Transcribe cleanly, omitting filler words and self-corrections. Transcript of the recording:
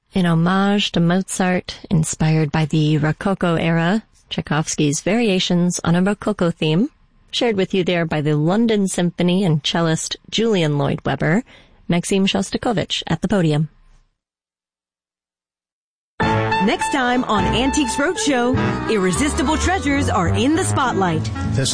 In homage to Mozart, inspired by the Rococo era, Tchaikovsky's Variations on a Rococo Theme, shared with you there by the London Symphony and cellist Julian Lloyd Webber, Maxim Shostakovich at the podium. Next time on Antiques Roadshow, irresistible treasures are in the spotlight.